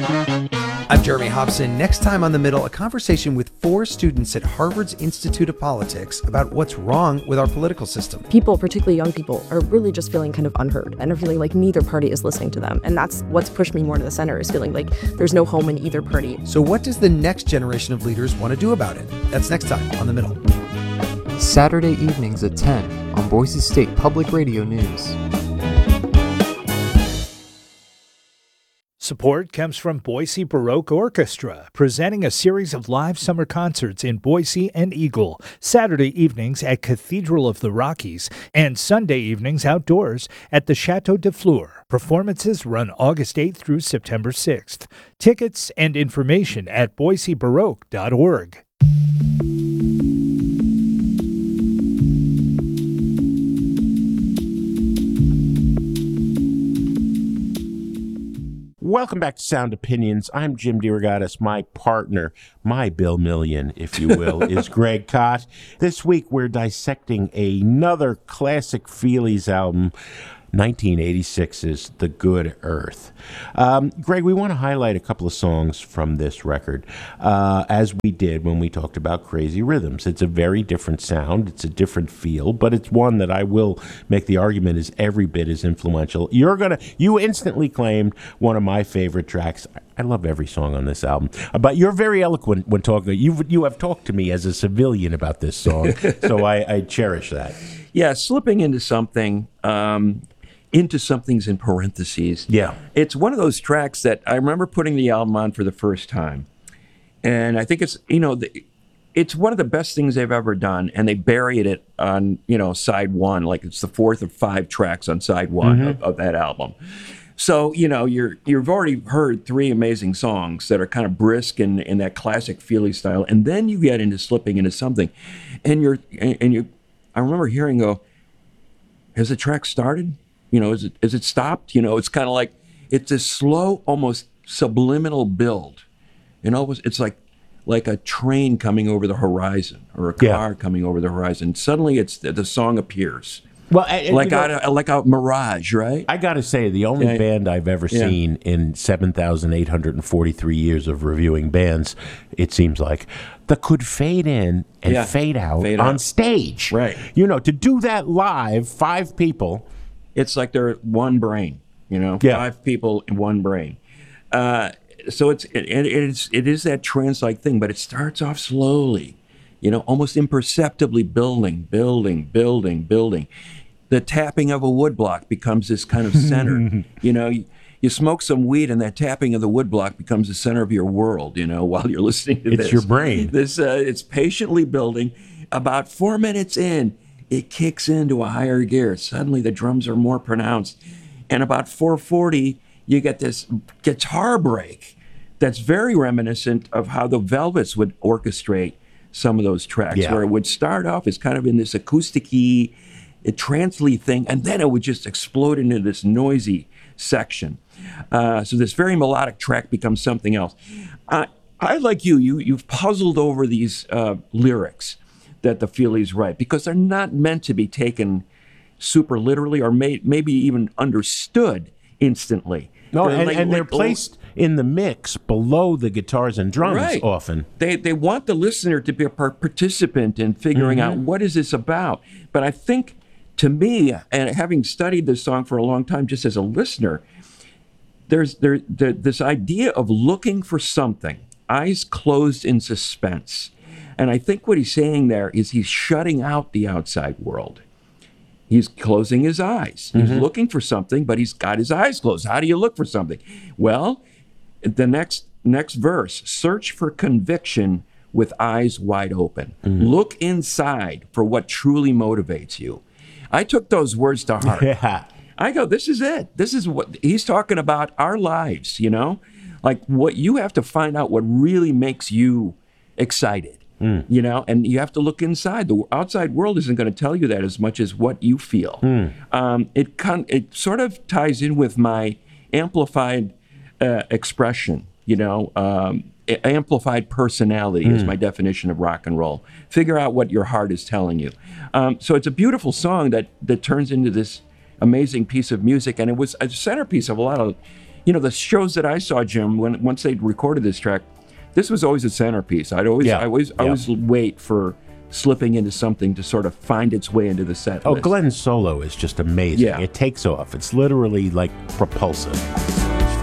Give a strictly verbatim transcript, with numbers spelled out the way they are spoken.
I'm Jeremy Hobson. Next time on The Middle, a conversation with four students at Harvard's Institute of Politics about what's wrong with our political system. People, particularly young people, are really just feeling kind of unheard and are feeling like neither party is listening to them. And that's what's pushed me more to the center, is feeling like there's no home in either party. So what does the next generation of leaders want to do about it? That's next time on The Middle. Saturday evenings at ten on Boise State Public Radio News. Support comes from Boise Baroque Orchestra, presenting a series of live summer concerts in Boise and Eagle, Saturday evenings at Cathedral of the Rockies, and Sunday evenings outdoors at the Chateau de Fleur. Performances run August eighth through September sixth. Tickets and information at boise baroque dot org. Welcome back to Sound Opinions. I'm Jim DeRogatis. My partner, my Bill Million, if you will, is Greg Kot. This week we're dissecting another classic Feelies album, nineteen eighty-six's The Good Earth. Um, Greg, we want to highlight a couple of songs from this record, uh, as we did when we talked about Crazy Rhythms. It's a very different sound. It's a different feel, but it's one that I will make the argument is every bit as influential. You're gonna, you instantly claimed one of my favorite tracks. I love every song on this album, uh, but you're very eloquent when talking. You you have talked to me as a civilian about this song, so I, I cherish that. Yeah, slipping into something. Um, into something's in parentheses. Yeah. It's one of those tracks that I remember putting the album on for the first time. And I think it's, you know, the, it's one of the best things they've ever done. And they buried it on, you know, side one, like it's the fourth of five tracks on side one mm-hmm. of, of that album. So, you know, you're, you've already heard three amazing songs that are kind of brisk in, in that classic Feely style. And then you get into slipping into something. And you're, and, and you, I remember hearing go, has the track started? You know, is it is it stopped? You know, it's kind of like, it's a slow, almost subliminal build. You know, it's like like a train coming over the horizon or a car yeah. coming over the horizon. Suddenly, it's the song appears. Well, and, like you know, out of, like a mirage, right? I got to say, the only yeah. band I've ever yeah. seen in seven thousand eight hundred forty-three years of reviewing bands, it seems like, that could fade in and yeah. fade out fade on out. stage. Right. You know, to do that live, five people. It's like they're one brain, you know, yeah. five people in one brain. Uh, so it's it, it is it is that trance-like thing, but it starts off slowly, you know, almost imperceptibly building, building, building, building. The tapping of a woodblock becomes this kind of center. you know, you, you smoke some weed, and that tapping of the woodblock becomes the center of your world. You know, while you're listening to it's this, it's your brain. This uh, it's patiently building. About four minutes in, it kicks into a higher gear. Suddenly the drums are more pronounced. And about four forty, you get this guitar break that's very reminiscent of how the Velvets would orchestrate some of those tracks, yeah. where it would start off as kind of in this acoustic-y, trance-y thing, and then it would just explode into this noisy section. Uh, so this very melodic track becomes something else. Uh, I, like you, you, you've puzzled over these uh, lyrics that the Feelies write, because they're not meant to be taken super literally or may, maybe even understood instantly. No, they're and, like, and they're like, placed in the mix below the guitars and drums right. often. They they want the listener to be a participant in figuring mm-hmm. out what is this about. But I think, to me, and having studied this song for a long time just as a listener, there's there, there this idea of looking for something, eyes closed in suspense. And I think what he's saying there is he's shutting out the outside world. He's closing his eyes. He's mm-hmm. looking for something, but he's got his eyes closed. How do you look for something? Well, the next next verse, search for conviction with eyes wide open. Mm-hmm. Look inside for what truly motivates you. I took those words to heart. Yeah. I go, this is it. This is what he's talking about, our lives, you know? Like, what you have to find out what really makes you excited. Mm. You know, and you have to look inside. The outside world isn't going to tell you that as much as what you feel. Mm. Um, it con- it sort of ties in with my amplified uh, expression, you know, um, amplified personality mm. is my definition of rock and roll. Figure out what your heart is telling you. Um, so it's a beautiful song that that turns into this amazing piece of music, and it was a centerpiece of a lot of you know, the shows that I saw, Jim, when once they recorded this track, this was always a centerpiece. I'd always, Yeah. I always, I Yeah. always wait for slipping into something to sort of find its way into the set Oh, list. Glenn's solo is just amazing. Yeah. It takes off. It's literally like propulsive.